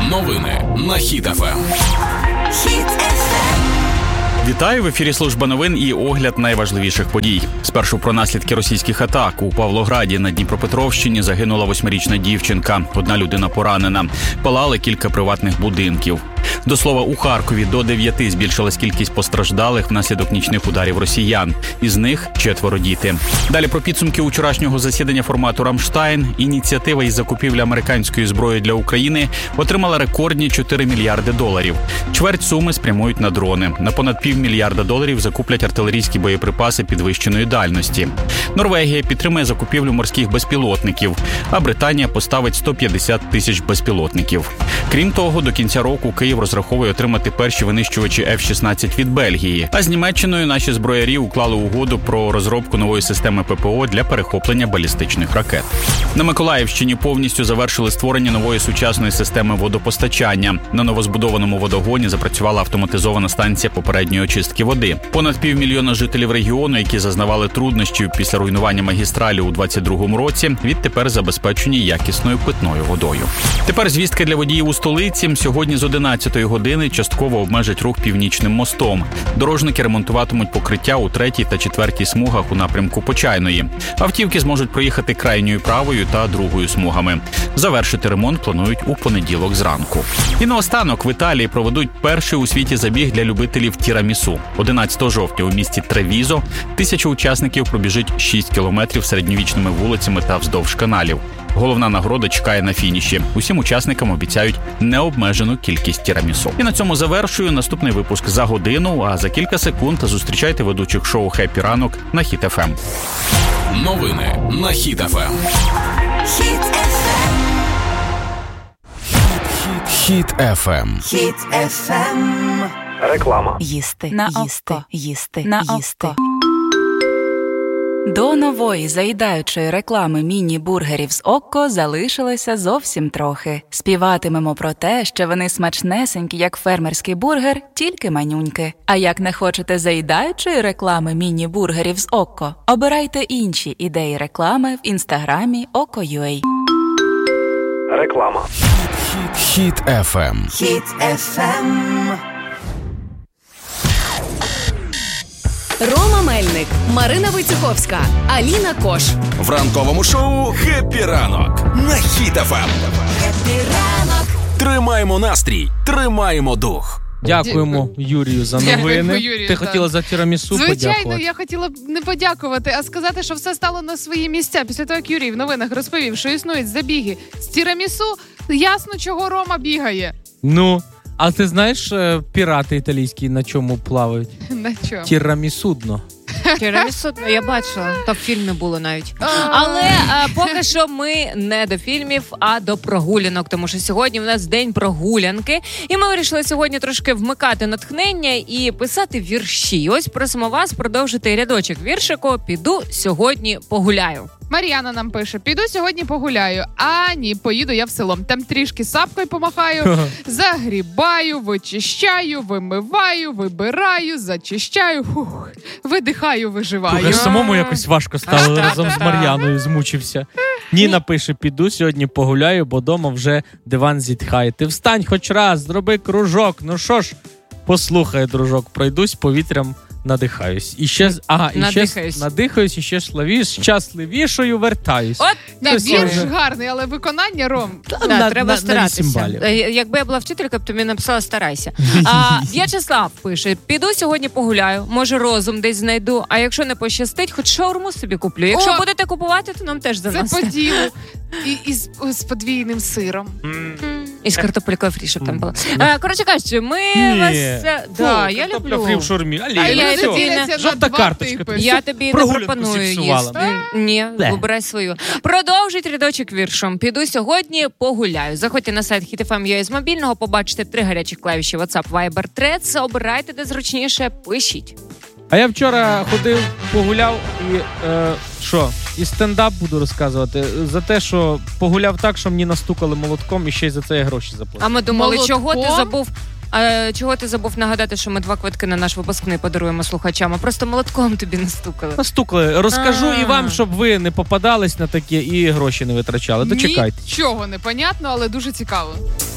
Новини на Хіт ФМ. Вітаю, в ефірі служба новин і огляд найважливіших подій. Спершу про наслідки російських атак. У Павлограді на Дніпропетровщині загинула 8-річна дівчинка. Одна людина поранена. Палали кілька приватних будинків. До слова, у Харкові до 9 збільшилась кількість постраждалих внаслідок нічних ударів росіян. Із них 4 діти. Далі про підсумки вчорашнього засідання формату «Рамштайн». Ініціатива із закупівлі американської зброї для України отримала рекордні $4 мільярди. Чверть суми спрямують на дрони. На понад $500 мільярда закуплять артилерійські боєприпаси підвищеної дальності. Норвегія підтримує закупівлю морських безпілотників, а Британія поставить 150 тисяч безпілотників. Крім того, до кінця року Київ розраховує отримати перші винищувачі F-16 від Бельгії. А з Німеччиною наші зброярі уклали угоду про розробку нової системи ППО для перехоплення балістичних ракет. На Миколаївщині повністю завершили створення нової сучасної системи водопостачання. На новозбудованому водогоні запрацювала автоматизована станція попередньої очистки води. Понад 500 000 жителів регіону, які зазнавали труднощів після руйнування магістралі у 2022 році, відтепер забезпечені якісною питною водою. Тепер звістка для водіїв у столиці. Сьогодні з 11-ї години частково обмежать рух Північним мостом. Дорожники ремонтуватимуть покриття у 3-й та 4-й смугах у напрямку Почайної. Автівки зможуть проїхати крайньою правою та 2-ю смугами. Завершити ремонт планують у понеділок зранку. І наостанок в Італії проведуть перший у світі забіг для любителів тірамісу. 11 жовтня у місті Тревізо 1000 учасників пробіжить 6 кілометрів середньовічними вулицями та вздовж каналів. Головна нагорода чекає на фініші. Усім учасникам обіцяють необмежену кількість тірамісу. І на цьому завершую наступний випуск за годину, а за кілька секунд зустрічайте ведучих шоу «Хеппі ранок» на Хіт ФМ. Новини на Хіт ФМ. Хіт ФМ. Хіт ФМ. Реклама. Їсти, на їсти, око. їсти, На їсти. око. До нової заїдаючої реклами міні-бургерів з Окко залишилося зовсім трохи. Співатимемо про те, що вони смачнесенькі, як фермерський бургер, тільки манюньки. А як не хочете заїдаючої реклами міні-бургерів з Окко, обирайте інші ідеї реклами в інстаграмі Okko.ua. Реклама. Хіт ФМ. Хіт ФМ. Рома Мельник, Марина Войцеховська, Аліна Кош. В ранковому шоу «Хеппі ранок» на Хіт ФМ. Тримаємо настрій, тримаємо дух. Дякуємо Юрію за новини. Юрію, Ти так. хотіла за тірамісу Звичайно, подякувати? я хотіла б не подякувати, а сказати, що все стало на свої місця. Після того, як Юрій в новинах розповів, що існують забіги з тірамісу, ясно, чого Рома бігає. Ну, а ти знаєш, пірати італійські на чому плавають? На чому? Тірамісудно. Тірамісу, я бачила, то в фільмі було навіть. Але поки що ми не до фільмів, а до прогулянок, тому що сьогодні в нас день прогулянки, і ми вирішили сьогодні трошки вмикати натхнення і писати вірші. Ось просимо вас продовжити рядочок віршику «Піду сьогодні погуляю». Мар'яна нам пише: піду сьогодні погуляю. А ні, поїду я в село. Там трішки сапкою помахаю, загрібаю, вичищаю, вимиваю, вибираю, зачищаю, видихаю, виживаю. Слухай, самому якось важко стало разом з Мар'яною, змучився. Ніна пише: піду сьогодні погуляю, бо дома вже диван зітхає. Ти встань хоч раз, зроби кружок. Ну що ж, послухай, дружок, пройдусь повітрям, надихаюсь. І ще надихаюсь, і ще щасливішою вертаюсь. От, вірш гарний, але виконання, Ром. Треба старатися. Якби я була вчителькою, то мені написала «старайся». В'ячеслав пише: піду сьогодні погуляю, може розум десь знайду, а якщо не пощастить, хоч шаурму собі куплю. Якщо будете купувати, то нам теж заносить. Це по ділу. І з подвійним сиром. І з картопелькою фрі, щоб там було. Коротше кажучи, ми вас... Да, я люблю. Картопля фрі в шаурмі. Жовта карточка. Я тобі не пропоную їсти. Ні, вибирай свою. Продовжить рядочок віршом. Піду сьогодні погуляю. Заходьте на сайт HitFM.ua з мобільного, побачите 3 гарячих клавіші WhatsApp, Viber, Threads. Обирайте, де зручніше, пишіть. А я вчора ходив, погуляв і стендап буду розказувати. За те, що погуляв так, що мені настукали молотком і ще й за це я гроші заплатив. А ми думали, чого ти забув нагадати, що ми 2 квитки на наш випускний подаруємо слухачам, а просто молотком тобі настукали. Настукали. Розкажу і вам, щоб ви не попадались на таке і гроші не витрачали. Дочекайте. Нічого не понятно, але дуже цікаво.